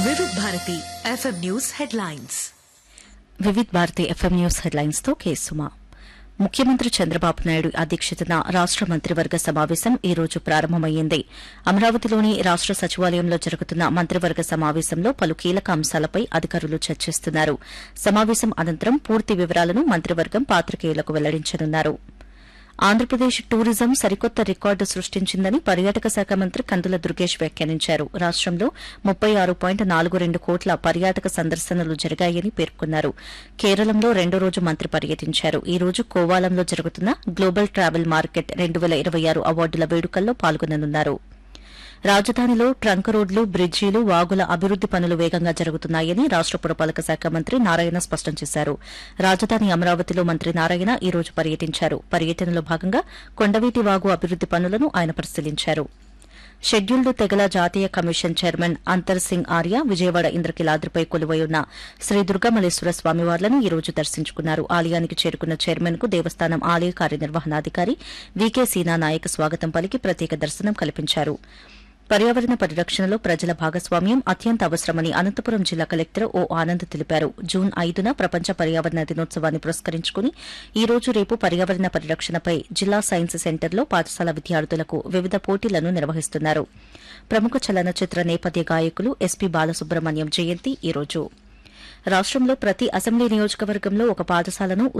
వివిధ Bharati FM news headlines. Vividh Bharati FM news headlines తో కేసుమా. ముఖ్యమంత్రి చంద్రబాబు నాయుడు అధ్యక్షతన రాష్ట మంత్రివర్గ సమావేశం ఈ రోజు ప్రారంభమైంది. అమరావతిలోని రాష్ట సచివాలయంలో జరుగుతున్న మంత్రివర్గ సమావేశంలో పలు కీలక అంశాలపై అధికారులు చర్చిస్తున్నారు. సమావేశం అనంతరం పూర్తి వివరాలను మంత్రివర్గం పాత్రికేయులకు వెల్లడించనున్నారు. ఆంధ్రప్రదేశ్ టూరిజం సరికొత్త రికార్డు సృష్టించిందని పర్యాటక శాఖ మంత్రి కందుల దుర్గేష్ వ్యాఖ్యానించారు. రాష్టంలో 36.42 కోట్ల పర్యాటక సందర్శనలు జరిగాయని పేర్కొన్నారు. కేరళంలో రెండో రోజు మంత్రి పర్యటించారు. ఈ రోజు కోవాలంలో జరుగుతున్న గ్లోబల్ ట్రావెల్ మార్కెట్ 2026 అవార్డుల వేడుకల్లో పాల్గొననున్నారు. రాజధానిలో ట్రంక్ రోడ్లు, బ్రిడ్జీలు, వాగుల అభివృద్ది పనులు వేగంగా జరుగుతున్నాయని రాష్ట పురపాలక శాఖ మంత్రి నారాయణ స్పష్టం చేశారు. రాజధాని అమరావతిలో మంత్రి నారాయణ ఈ రోజు పర్యటించారు. పర్యటనలో భాగంగా కొండవీటి వాగు అభివృద్ది పనులను ఆయన పరిశీలించారు. షెడ్యూల్డ్ తెగల జాతీయ కమిషన్ చైర్మన్ అంతర్ సింగ్ ఆర్య విజయవాడ ఇంద్రకీలాద్రిపై కొలువై ఉన్న శ్రీ దుర్గామల్లేశ్వర స్వామివార్లను ఈ రోజు దర్శించుకున్నారు. ఆలయానికి చేరుకున్న చైర్మన్ కు దేవస్థానం ఆలయ కార్యనిర్వహణాధికారి వీకే సీనా నాయక్ స్వాగతం పలికి ప్రత్యేక దర్శనం కల్పించారు. పర్యావరణ పరిరక్షణలో ప్రజల భాగస్వామ్యం అత్యంత అవసరమని అనంతపురం జిల్లా కలెక్టర్ ఓ ఆనంద్ తెలిపారు. జూన్ 5న ప్రపంచ పర్యావరణ దినోత్సవాన్ని పురస్కరించుకుని ఈ రోజు రేపు పర్యావరణ పరిరక్షణపై జిల్లా సైన్స్ సెంటర్లో పాఠశాల విద్యార్థులకు వివిధ పోటీలను నిర్వహిస్తున్నారు. ప్రముఖ చలనచిత్ర నేపథ్య గాయకులు ఎస్పీ బాలసుబ్రహ్మణ్యం జయంతి ఈ రోజు. రాష్టంలో ప్రతి అసెంబ్లీ నియోజకవర్గంలో ఒక పాఠశాలను